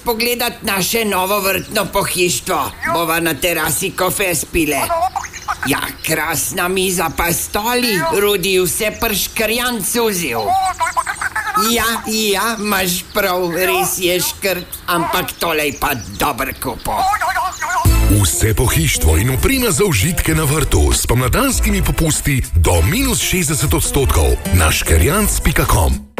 pogledat naše novo vrtno pohištvo. Bova na terasi kofe spile. Ja, krasna miza pa stoli. Rudi vse prškrjan cuzil. Ja, imaš prav, res je škrt, ampak tole je pa dober kupo. Vse pohištvo in oprema za užitke na vrtu s pomladanskimi popusti do -60% na škerjanc.com.